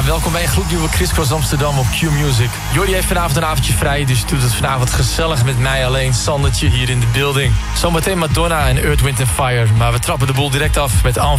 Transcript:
welkom bij een gloednieuwe Crisscross Amsterdam op Q-Music. Jordi heeft vanavond een avondje vrij, dus doet het vanavond gezellig met mij alleen. Sandertje hier in de building. Zometeen Madonna en Earth, Wind & Fire, maar we trappen de boel direct af met